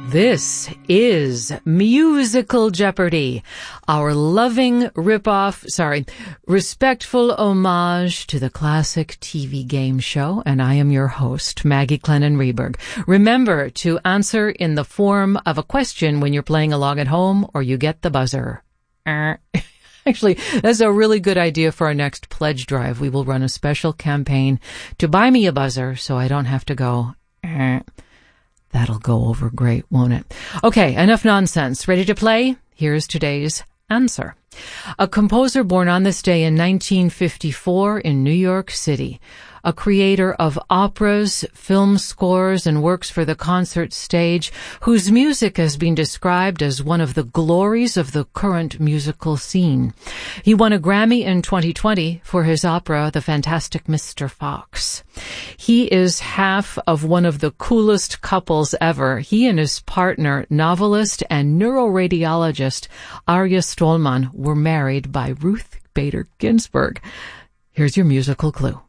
This is Musical Jeopardy, our respectful homage to the classic TV game show, and I am your host, Maggie Clennon-Reberg. Remember to answer in the form of a question when you're playing along at home, or you get the buzzer. Actually, that's a really good idea for our next pledge drive. We will run a special campaign to buy me a buzzer so I don't have to go. That'll go over great, won't it? Okay, enough nonsense. Ready to play? Here's today's answer. A composer born on this day in 1954 in New York City. A creator of operas, film scores, and works for the concert stage, whose music has been described as one of the glories of the current musical scene. He won a Grammy in 2020 for his opera, The Fantastic Mr. Fox. He is half of one of the coolest couples ever. He and his partner, novelist and neuroradiologist Arya Stolman, were married by Ruth Bader Ginsburg. Here's your musical clue.